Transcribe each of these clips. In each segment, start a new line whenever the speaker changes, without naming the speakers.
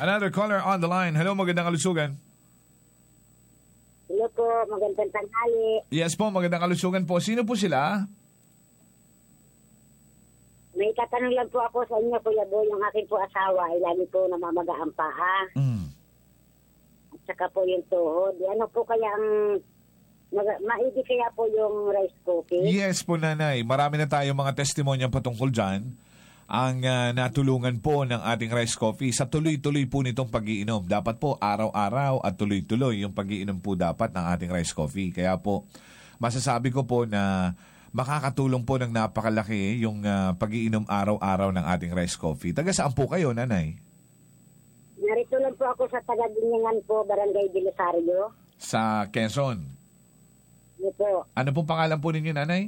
Another caller on the line. Hello, magandang kalusugan.
Hello po, magandang tanghali.
Yes po, magandang kalusugan po. Sino po sila?
May tatanong lang po ako sa inyo, Kuya Boy. Yung aking po asawa ay lagi po namamaga ang paa. At saka po yung tuhod. Ano po kaya ang... maigi kaya po yung rice cookie?
Yes po, nanay. Marami na tayong mga testimonya patungkol dyan. Ang natulungan po ng ating rice coffee sa tuloy-tuloy po nitong pag-iinom. Dapat po araw-araw at tuloy-tuloy yung pag-iinom po dapat ng ating rice coffee. Kaya po, masasabi ko po na makakatulong po ng napakalaki yung pag-iinom araw-araw ng ating rice coffee. Taga saan po kayo, nanay?
Narito lang po ako sa Taga-Binyangan po, Barangay Belisario.
Sa Quezon.
Ano po?
Ano pong pangalan po ninyo, nanay?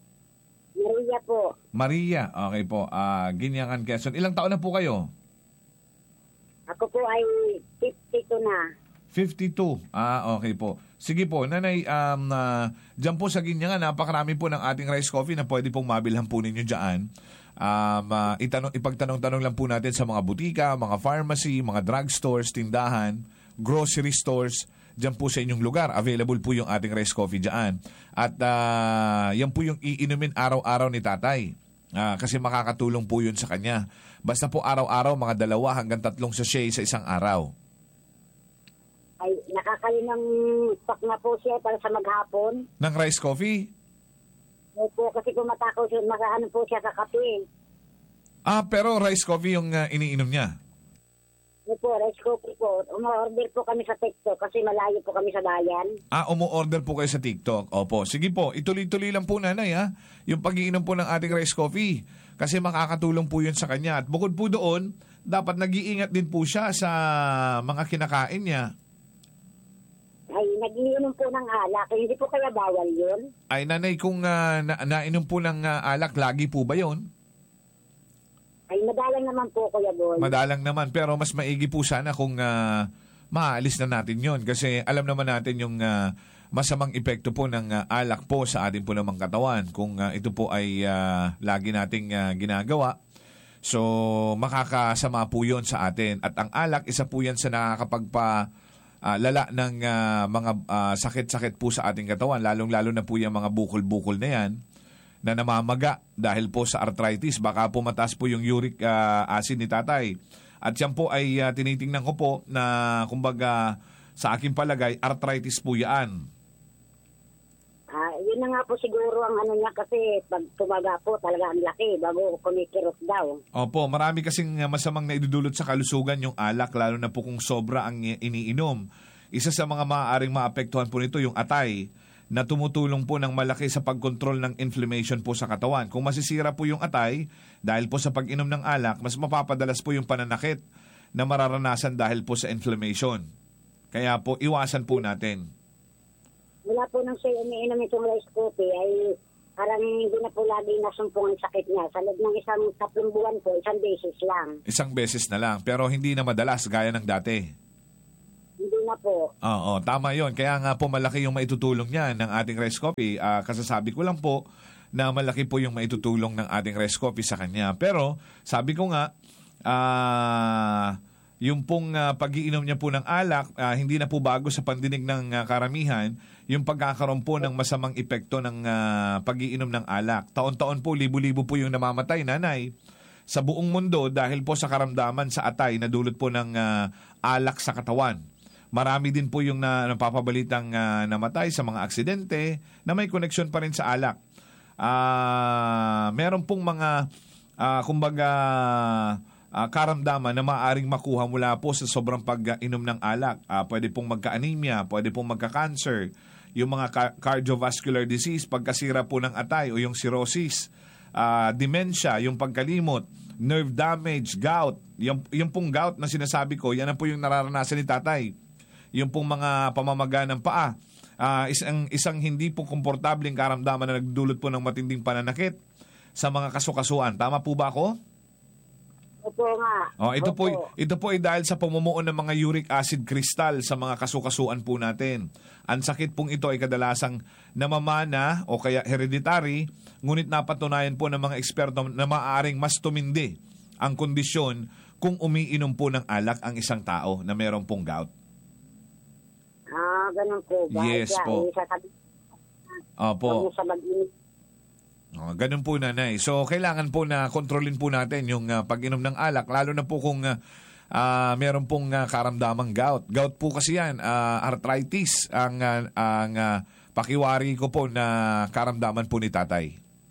Maria po.
Maria. Okay po. Ginyangan, Quezon. Ilang taon na po kayo?
Ako po ay 52 na.
52. Okay po. Sige po, nanay, dyan po sa Ginyangan, napakarami po ng ating rice coffee na pwede pong mabilhan po ninyo dyan. Ipagtanong-tanong lang po natin sa mga butika, mga pharmacy, mga drugstores, tindahan, grocery stores, dyan po sa inyong lugar. Available po yung ating rice coffee dyan. At yan po yung iinumin araw-araw ni tatay. Kasi makakatulong po yun sa kanya. Basta po araw-araw, mga 2 hanggang 3 sachet sa isang araw.
Ay, nakakalinang pack na po siya para sa maghapon.
Ng rice coffee?
Opo, kasi kung matakaw siya, mag-ano po siya sa kape.
Pero rice coffee yung iniinom niya?
Opo, rice coffee po. Umu-order po kami sa TikTok kasi malayo po kami sa bayan.
Umu-order po kayo sa TikTok. Opo. Sige po, ituloy-tuloy lang po, nanay, yung pag-iinom po ng ating rice coffee. Kasi makakatulong po yun sa kanya. At bukod po doon, dapat nag-iingat din po siya sa mga kinakain niya.
Ay, nag-iinom po ng alak. Hindi po kaya bawal yun?
Ay, nanay, kung nainom po ng alak, lagi po ba yun?
Ay, madalang naman po, Kuya Boy.
Madalang naman, pero mas maigi po sana kung maalis na natin yon. Kasi alam naman natin yung masamang epekto po ng alak po sa ating po namang katawan. Kung ito po ay lagi nating ginagawa, so makakasama po yon sa atin. At ang alak, isa po yan sa nakakapagpa-lala ng mga sakit-sakit po sa ating katawan. Lalong-lalo na po yung mga bukol-bukol na yan na namamaga dahil po sa arthritis. Baka po mataas po yung uric acid ni tatay. At yan po ay tinitingnan ko po na kumbaga sa aking palagay, arthritis po yan.
Yun na nga po siguro ang ano niya kasi pag tumaga po talaga ang laki bago kumikirot daw.
Opo, marami kasing masamang naidudulot sa kalusugan yung alak, lalo na po kung sobra ang iniinom. Isa sa mga maaaring maapektuhan po nito yung atay, na tumutulong po ng malaki sa pagkontrol ng inflammation po sa katawan. Kung masisira po yung atay, dahil po sa pag-inom ng alak, mas mapapadalas po yung pananakit na mararanasan dahil po sa inflammation. Kaya po, iwasan po natin.
Wala po nang siya umiinom itong rice coffee ay parang hindi na po lagi nasumpong ang sakit niya. Sa loob ng 3 buwan po, 1 beses lang.
1 beses na lang, pero hindi na madalas gaya ng dati.
Hindi na po.
Oo, tama yon. Kaya nga po malaki yung maitutulong niya ng ating rice coffee. Kasasabi ko lang po na malaki po yung maitutulong ng ating rice coffee sa kanya. Pero sabi ko nga, yung pong pag-iinom niya po ng alak, hindi na po bago sa pandinig ng karamihan yung pagkakaroon po ng masamang epekto ng pag-iinom ng alak. Taon-taon po, libo-libo po yung namamatay, nanay, sa buong mundo dahil po sa karamdaman sa atay na dulot po ng alak sa katawan. Marami din po yung napapabalitang namatay sa mga aksidente na may koneksyon pa rin sa alak. Meron pong mga karamdaman na maaaring makuha mula po sa sobrang pag-inom ng alak. Pwede pong magka-anemia, pwede pong magka-cancer, yung mga cardiovascular disease, pagkasira po ng atay o yung cirrhosis, dementia, yung pagkalimot, nerve damage, gout. Yung pong gout na sinasabi ko, yan na po yung nararanasan ni tatay. Yung pong mga pamamaga ng paa, isang hindi po komportableng karamdaman na nagdulot po ng matinding pananakit sa mga kasukasuan. Tama po ba ako?
Opo nga.
Ito po ay dahil sa pamumuo ng mga uric acid crystal sa mga kasukasuan po natin. Ang sakit pong ito ay kadalasang namamana o kaya hereditary, ngunit napatunayan po ng mga eksperto na maaaring mas tumindi ang kondisyon kung umiinom po ng alak ang isang tao na meron pong gout.
Ganun po ba?
Yes po. Opo.
Sa mag-init.
Ganun po, nanay. So, kailangan po na kontrolin po natin yung pag-inom ng alak, lalo na po kung meron pong karamdamang gout. Gout po kasi yan, arthritis, ang pakiwari ko po na karamdaman po ni tatay.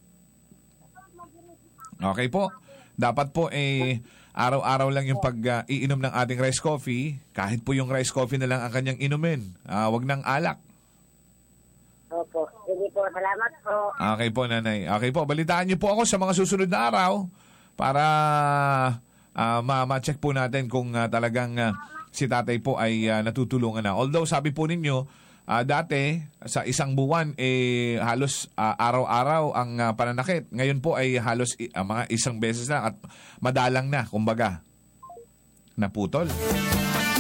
Okay po. Dapat po araw-araw lang yung pag-iinom ng ating rice coffee. Kahit po yung rice coffee na lang ang kanyang inumin. Wag ng alak.
Opo. Sige po. Salamat po.
Okay po, nanay. Okay po. Balitaan niyo po ako sa mga susunod na araw para ma-check po natin kung talagang si tatay po ay natutulungan na. Although sabi po ninyo, dati sa isang buwan halos araw-araw ang pananakit. Ngayon po ay halos mga isang beses lang at madalang na, kumbaga. Naputol.